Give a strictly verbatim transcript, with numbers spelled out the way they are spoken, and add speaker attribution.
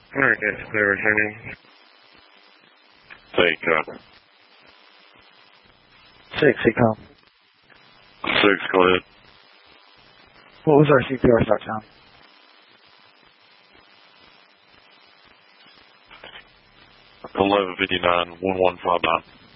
Speaker 1: Alright, that's clear returning.
Speaker 2: Take, uh,
Speaker 3: Six, Ecom.
Speaker 2: six, go ahead.
Speaker 3: What was our C P R start time?
Speaker 2: eleven fifty-nine, one one five nine.